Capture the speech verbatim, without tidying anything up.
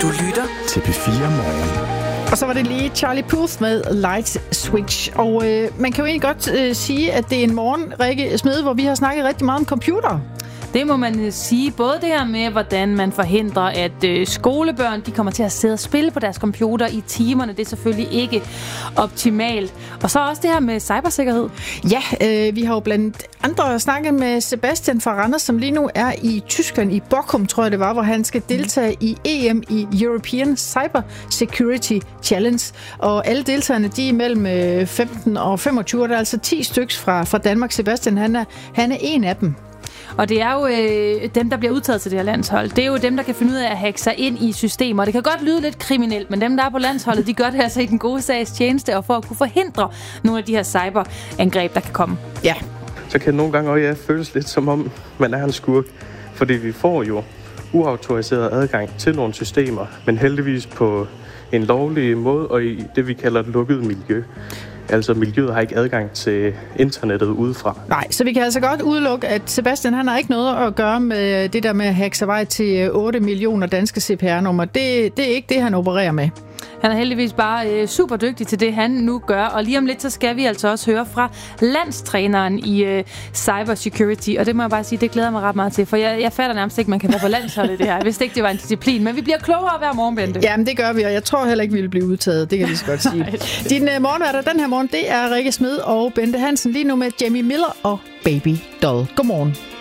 Du lytter til P fire Morgen. Og så var det lige Charlie Puth med Light Switch. Og øh, man kan jo egentlig godt øh, sige, at det er en morgen, Rikke Smed, hvor vi har snakket rigtig meget om computer. Det må man sige. Både det her med, hvordan man forhindrer, at øh, skolebørn de kommer til at sidde og spille på deres computer i timerne. Det er selvfølgelig ikke optimalt. Og så også det her med cybersikkerhed. Ja, øh, vi har jo blandt andre snakket med Sebastian fra Randers, som lige nu er i Tyskland, i Bochum, tror jeg det var, hvor han skal deltage i E M i European Cyber Security Challenge. Og alle deltagerne, de er mellem femten og femogtyve, der er altså ti styks fra, fra Danmark. Sebastian, han er, han er en af dem. Og det er jo øh, dem, der bliver udtaget til det her landshold. Det er jo dem, der kan finde ud af at hacke sig ind i systemer. Det kan godt lyde lidt kriminelt, men dem, der er på landsholdet, de gør det altså i den gode sags tjeneste, og for at kunne forhindre nogle af de her cyberangreb, der kan komme. Ja. Så kan det nogle gange også ja, føles lidt som om, man er en skurk. Fordi vi får jo uautoriseret adgang til nogle systemer, men heldigvis på en lovlig måde og i det, vi kalder et lukket miljø. Altså, miljøet har ikke adgang til internettet udefra. Nej, så vi kan altså godt udelukke, at Sebastian han har ikke noget at gøre med det der med at hacke sig vej til otte millioner danske C P R-numre. Det, det er ikke det, han opererer med. Han er heldigvis bare øh, super dygtig til det, han nu gør. Og lige om lidt, så skal vi altså også høre fra landstræneren i øh, cybersecurity. Og det må jeg bare sige, det glæder jeg mig ret meget til. For jeg, jeg fatter nærmest ikke, man kan være på landsholdet det her. Jeg vidste ikke, det var en disciplin. Men vi bliver klogere hver morgen, Bente. Jamen, det gør vi, og jeg tror heller ikke, vi vil blive udtaget. Det kan vi så godt sige. Din uh, morgenværter den her morgen, det er Rikke Smed og Bente Hansen. Lige nu med Jamie Miller og Baby Doll. Godmorgen.